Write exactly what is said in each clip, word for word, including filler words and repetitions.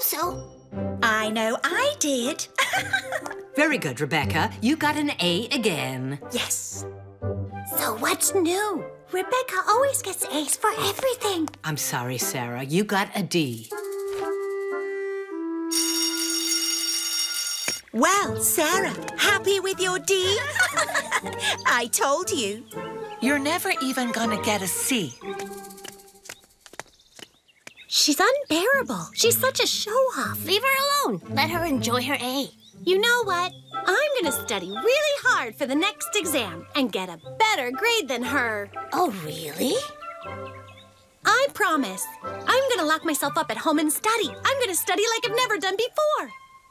so. I know I did. Very good, Rebecca. You got an A again. Yes. So what's new? Rebecca always gets A's for everything. I'm sorry, Sarah. You got a D. Well, Sarah, happy with your D? I told you. You're never even gonna get a C. She's unbearable. She's such a show-off. Leave her alone. Let her enjoy her A. You know what? I'm gonna study really hard for the next exam and get a better grade than her. Oh, really? I promise. I'm gonna lock myself up at home and study. I'm gonna study like I've never done before.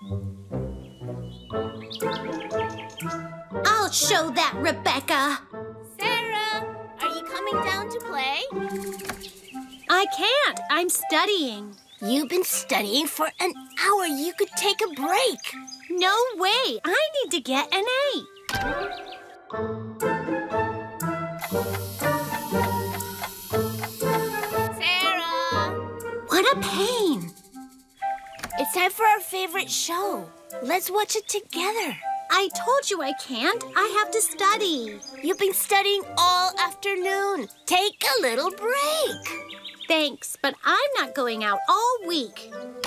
I'll show that, Rebecca. Sarah, are you coming down to play? I can't. I'm studying. You've been studying for an hour. You could take a break. No way. I need to get an A. Sarah! What a pain. It's time for our favorite show. Let's watch it together. I told you I can't. I have to study. You've been studying all afternoon. Take a little break. Thanks, but I'm not going out all week.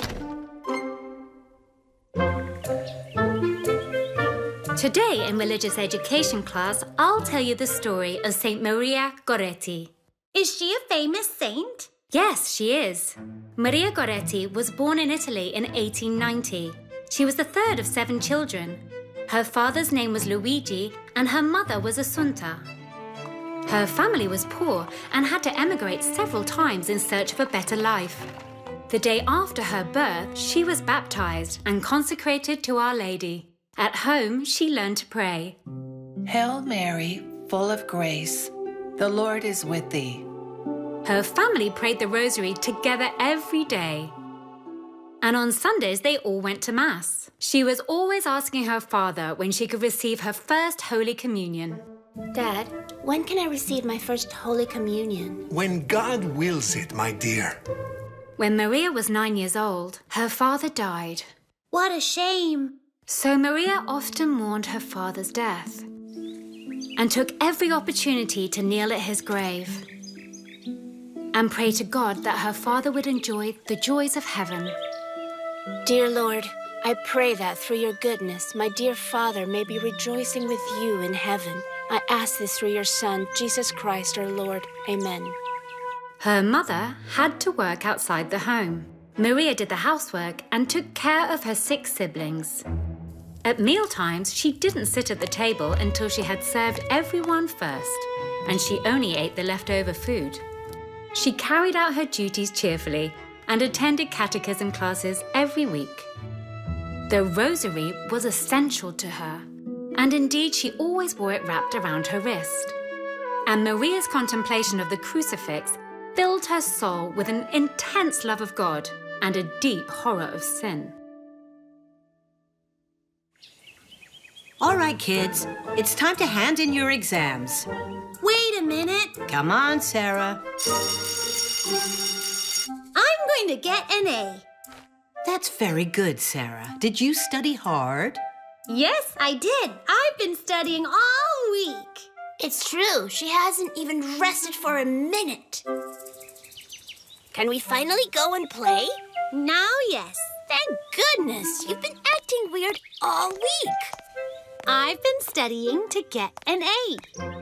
Today in Religious Education class, I'll tell you the story of Saint Maria Goretti. Is she a famous saint? Yes, she is. Maria Goretti was born in Italy in eighteen ninety. She was the third of seven children. Her father's name was Luigi and her mother was Assunta. Her family was poor and had to emigrate several times in search of a better life. The day after her birth, she was baptized and consecrated to Our Lady. At home, she learned to pray. Hail Mary, full of grace, the Lord is with thee. Her family prayed the rosary together every day. And on Sundays, they all went to Mass. She was always asking her father when she could receive her first Holy Communion. Dad, when can I receive my first Holy Communion? When God wills it, my dear. When Maria was nine years old, her father died. What a shame. So Maria often mourned her father's death and took every opportunity to kneel at his grave and pray to God that her father would enjoy the joys of heaven. Dear Lord, I pray that through your goodness, my dear father may be rejoicing with you in heaven. I ask this through your Son, Jesus Christ, our Lord. Amen. Her mother had to work outside the home. Maria did the housework and took care of her six siblings. At mealtimes, she didn't sit at the table until she had served everyone first, and she only ate the leftover food. She carried out her duties cheerfully and attended catechism classes every week. The rosary was essential to her, and indeed she always wore it wrapped around her wrist. And Maria's contemplation of the crucifix filled her soul with an intense love of God and a deep horror of sin. All right, kids. It's time to hand in your exams. Wait a minute. Come on, Sarah. I'm going to get an A. That's very good, Sarah. Did you study hard? Yes, I did. I've been studying all week. It's true. She hasn't even rested for a minute. Can we finally go and play? Now, yes. Thank goodness. You've been acting weird all week. I've been studying to get an A.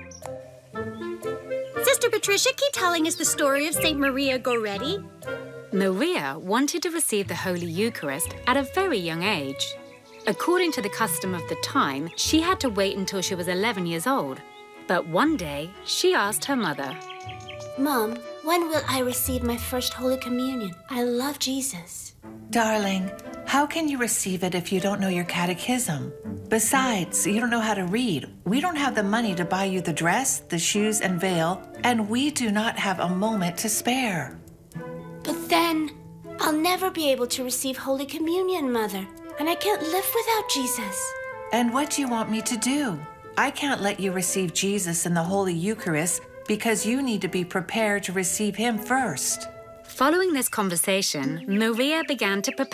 Sister Patricia, keep telling us the story of Saint Maria Goretti. Maria wanted to receive the Holy Eucharist at a very young age. According to the custom of the time, she had to wait until she was eleven years old. But one day, she asked her mother, Mom, when will I receive my first Holy Communion? I love Jesus. Darling, how can you receive it if you don't know your catechism? Besides, you don't know how to read. We don't have the money to buy you the dress, the shoes, and veil, and we do not have a moment to spare. But then, I'll never be able to receive Holy Communion, Mother, and I can't live without Jesus. And what do you want me to do? I can't let you receive Jesus in the Holy Eucharist because you need to be prepared to receive him first. Following this conversation, Maria began to prepare